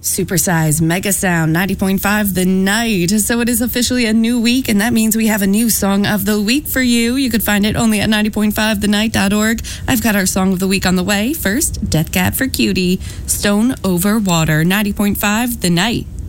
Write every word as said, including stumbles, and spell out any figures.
Supersize Mega Sound ninety point five The Night. So it is officially a new week, and that means we have a new song of the week for you. You could find it only at ninety point five the night dot org. I've got our song of the week on the way. First, Death Cab for Cutie, Stone Over Water, ninety point five The Night.